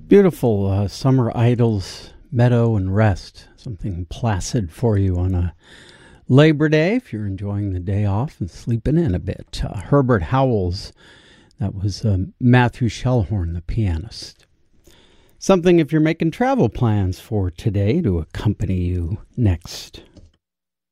Beautiful Summer Idols, Meadow and Rest. Something placid for you on a Labor Day if you're enjoying the day off and sleeping in a bit. Herbert Howells, that was Matthew Shellhorn, the pianist. Something if you're making travel plans for today to accompany you next